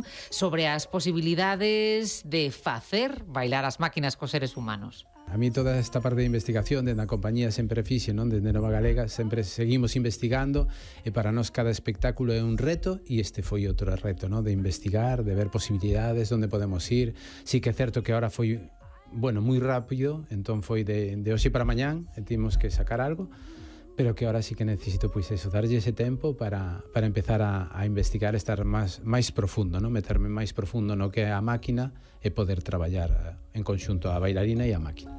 reflexión sobre as posibilidades de facer bailar as máquinas cos seres humanos. A mí toda esta parte de investigación dende a compañía sempre fixe, non? Dende Nova Galega sempre seguimos investigando e para nós cada espectáculo é un reto e este foi outro reto, non? De investigar, de ver posibilidades, onde podemos ir. Sí que é certo que ahora foi, bueno, moi rápido, entón foi de hoxe para mañán e timos que sacar algo, pero que ahora sí que necesito, pois eso, darlle ese tempo para empezar a investigar, estar máis profundo, non? Meterme máis profundo no que é a máquina e poder traballar en conxunto a bailarina e a máquina.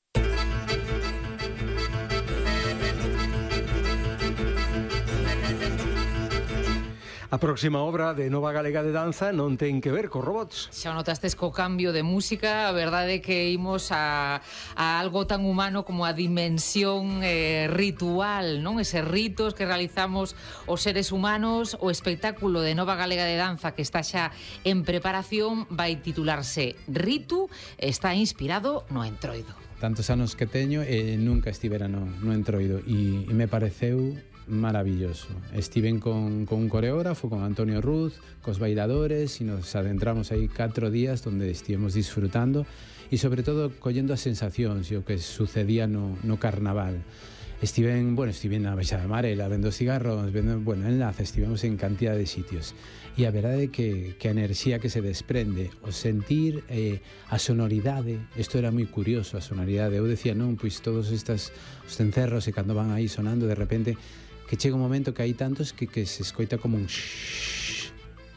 A próxima obra de Nova Galega de Danza non ten que ver co robots. Xa notastes co cambio de música, a verdade é que imos a algo tan humano como a dimensión ritual, non? Eses ritos que realizamos os seres humanos. O espectáculo de Nova Galega de Danza que está xa en preparación vai titularse Ritu, está inspirado no Entroido. Tantos anos que teño e nunca estivera no Entroido e me pareceu maravilloso. Estiven con un coreógrafo, con Antonio Ruz, cos bailadores e nos adentramos aí 4 días donde estivemos disfrutando e sobre todo collendo as sensacións e o que sucedía no carnaval. Estiven na Baixada Amarela, vendo cigarros, enlaces, estivemos en cantidad de sitios. E a verdade é que a enerxía que se desprende, o sentir, a sonoridade, isto era moi curioso, a sonoridade. Eu decía, non, pois todos os cencerros e cando van aí sonando, de repente, que chega un momento que hai tantos que se escoita como un shhh.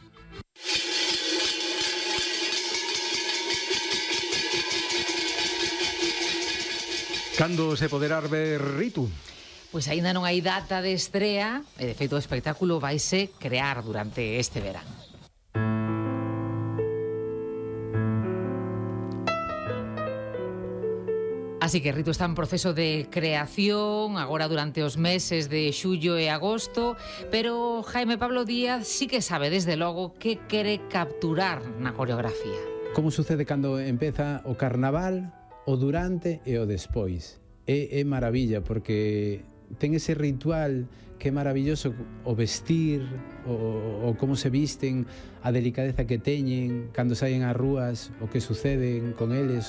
Cando se poderá ver Ritu? Pois aínda non hai data de estrea e, de feito, o espectáculo vaise crear durante este verano. Así que Ritu está en proceso de creación agora durante os meses de xullo e agosto, pero Jaime Pablo Díaz sí que sabe desde logo que quere capturar na coreografía. Como sucede cando empeza o carnaval, o durante e o despois. É maravilla porque ten ese ritual que é maravilloso, o vestir, o como se visten, a delicadeza que teñen cando saen ás rúas, o que suceden con eles.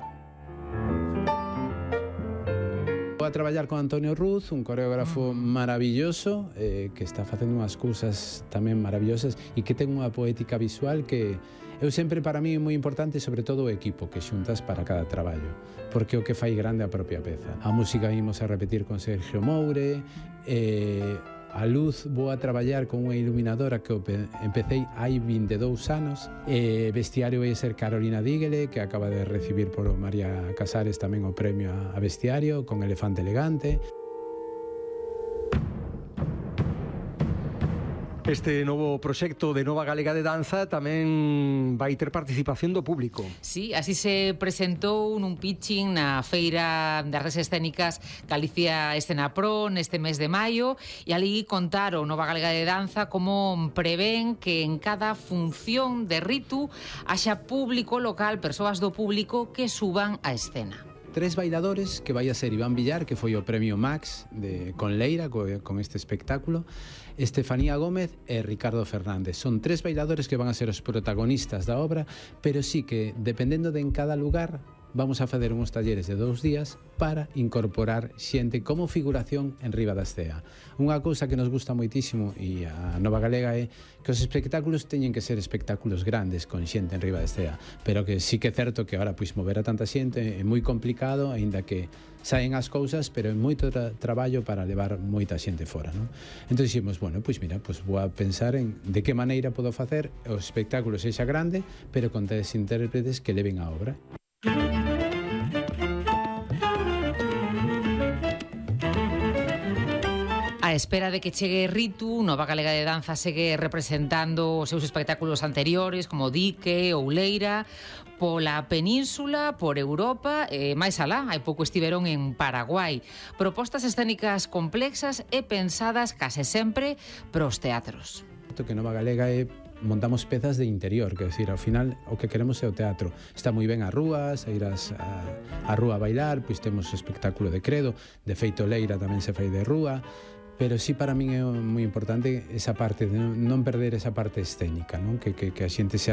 Vou a traballar con Antonio Ruz, un coreógrafo maravilloso que está facendo unhas cousas tamén maravillosas e que ten unha poética visual que eu sempre, para mí, é moi importante, sobre todo o equipo que xuntas para cada traballo, porque é o que fai grande a propia peza. A música imos a repetir con Sergio Moure, a luz vou a traballar con unha iluminadora que empecé hai 22 anos, vestiario vai ser Carolina Díguele, que acaba de recibir por María Casares tamén o premio a vestiario, con Elefante Elegante. Este novo proxecto de Nova Galega de Danza tamén vai ter participación do público. Sí, así se presentou nun pitching na Feira das Artes Escénicas Galicia Escena Pro neste mes de maio e ali contaron Nova Galega de Danza como prevén que en cada función de Ritu haxa público local, persoas do público que suban a escena. 3 bailadores, que vai a ser Iván Villar, que foi o premio Max con Leira, con este espectáculo, Estefanía Gómez e Ricardo Fernández. Son 3 bailadores que van a ser os protagonistas da obra, pero sí que, dependendo de en cada lugar, vamos a facer uns talleres de 2 días para incorporar xente como figuración en riba da escena. Unha cousa que nos gusta moitísimo e a Nova Galega é que os espectáculos teñen que ser espectáculos grandes con xente en riba da escena, pero que sí que é certo que agora pois mover a tanta xente é moi complicado, aínda que saen as cousas, pero é moito traballo para levar moita xente fora, non? Entón dixemos, bueno, pois mira, pois vou a pensar en de que maneira podo facer o espectáculo sexa grande, pero con 3 intérpretes que leven a obra. A espera de que chegue Ritu, Nova Galega de Danza segue representando os seus espectáculos anteriores como Dique ou Leira pola península, por Europa e máis alá. Hai pouco estiveron en Paraguai. Propostas escénicas complexas e pensadas case sempre pros teatros. Que Nova Galega montamos pezas de interior, que decir, ao final o que queremos é o teatro. Está moi ben as rúas, a ir a rúa a bailar, pois temos o espectáculo de Credo, de feito Leira tamén se fai de rúa, pero sí para min é moi importante esa parte de non perder esa parte escénica, non? Que a xente se